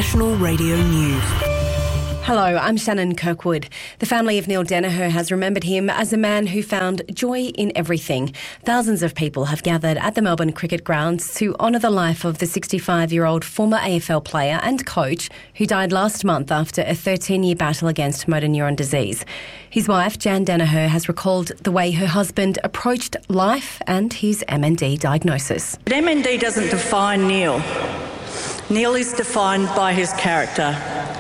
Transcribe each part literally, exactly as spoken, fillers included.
National Radio News. Hello, I'm Shannon Kirkwood. The family of Neil Daniher has remembered him as a man who found joy in everything. Thousands of people have gathered at the Melbourne Cricket Grounds to honour the life of the sixty-five-year-old former A F L player and coach who died last month after a thirteen-year battle against motor neuron disease. His wife, Jan Daniher, has recalled the way her husband approached life and his M N D diagnosis. But M N D doesn't define Neil. Neil is defined by his character.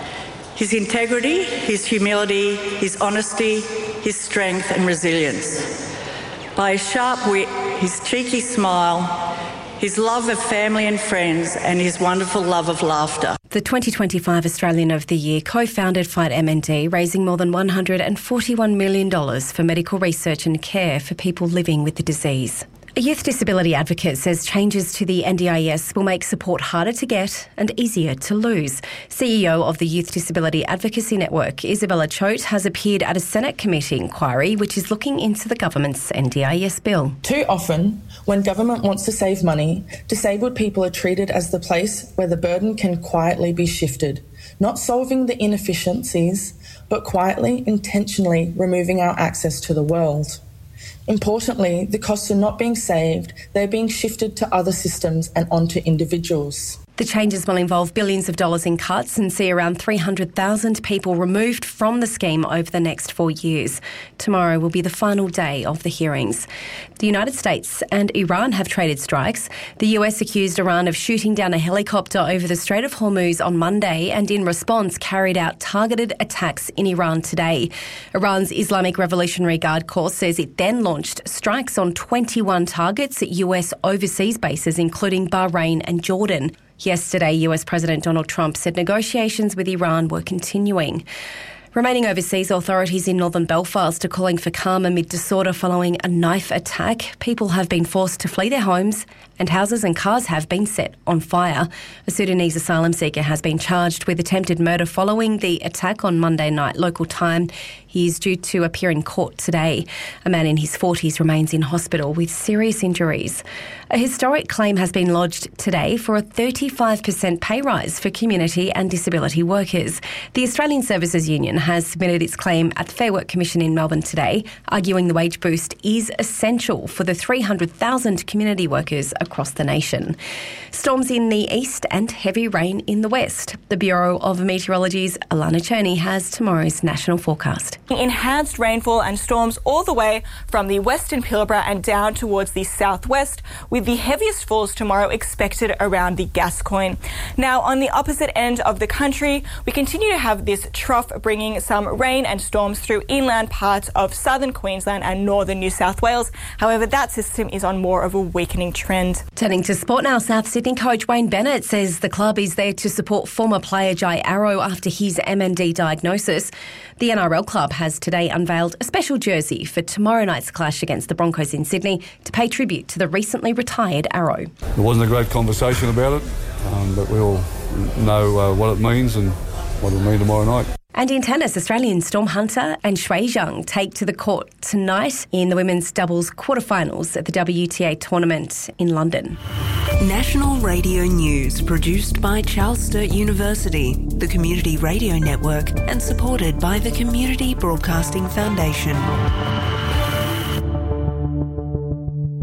His integrity, his humility, his honesty, his strength and resilience. By his sharp wit, his cheeky smile, his love of family and friends and his wonderful love of laughter. The twenty twenty-five Australian of the Year co-founded Fight M N D, raising more than one hundred forty-one million dollars for medical research and care for people living with the disease. A youth disability advocate says changes to the N D I S will make support harder to get and easier to lose. C E O of the Youth Disability Advocacy Network, Isabella Choate, has appeared at a Senate committee inquiry which is looking into the government's N D I S bill. Too often, when government wants to save money, disabled people are treated as the place where the burden can quietly be shifted, not solving the inefficiencies, but quietly, intentionally removing our access to the world. Importantly, the costs are not being saved, they're being shifted to other systems and onto individuals. The changes will involve billions of dollars in cuts and see around three hundred thousand people removed from the scheme over the next four years. Tomorrow will be the final day of the hearings. The United States and Iran have traded strikes. The U S accused Iran of shooting down a helicopter over the Strait of Hormuz on Monday and in response carried out targeted attacks in Iran today. Iran's Islamic Revolutionary Guard Corps says it then launched strikes on twenty-one targets at U S overseas bases, including Bahrain and Jordan. Yesterday, U S President Donald Trump said negotiations with Iran were continuing. Remaining overseas, authorities in northern Belfast are calling for calm amid disorder following a knife attack. People have been forced to flee their homes and houses and cars have been set on fire. A Sudanese asylum seeker has been charged with attempted murder following the attack on Monday night local time. He is due to appear in court today. A man in his forties remains in hospital with serious injuries. A historic claim has been lodged today for a thirty-five percent pay rise for community and disability workers. The Australian Services Union has submitted its claim at the Fair Work Commission in Melbourne today, arguing the wage boost is essential for the three hundred thousand community workers across the nation. Storms in the east and heavy rain in the west. The Bureau of Meteorology's Alana Cherney has tomorrow's national forecast. Enhanced rainfall and storms all the way from the western Pilbara and down towards the southwest, with the heaviest falls tomorrow expected around the Gascoyne. Now, on the opposite end of the country, we continue to have this trough bringing some rain and storms through inland parts of southern Queensland and northern New South Wales. However, that system is on more of a weakening trend. Turning to sport now, South Sydney coach Wayne Bennett says the club is there to support former player Jai Arrow after his M N D diagnosis. The N R L club has today unveiled a special jersey for tomorrow night's clash against the Broncos in Sydney to pay tribute to the recently retired Arrow. It wasn't a great conversation about it, um, but we all know uh, what it means and what it'll mean tomorrow night. And in tennis, Australian Storm Hunter and Shui Zhang take to the court tonight in the women's doubles quarterfinals at the W T A tournament in London. National Radio News, produced by Charles Sturt University, the Community Radio Network, and supported by the Community Broadcasting Foundation.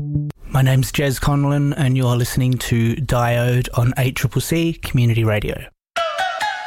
My name's Jez Conlon and you're listening to Diode on eight C C C Community Radio.